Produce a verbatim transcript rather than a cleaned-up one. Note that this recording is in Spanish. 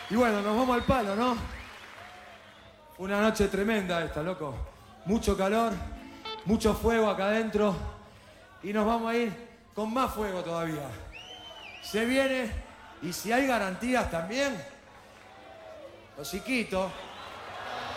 Y bueno, nos vamos al palo, ¿no? Fue una noche tremenda esta, loco. Mucho calor, mucho fuego acá adentro. Y nos vamos a ir con más fuego todavía. Se viene, y si hay garantías también, los chiquitos.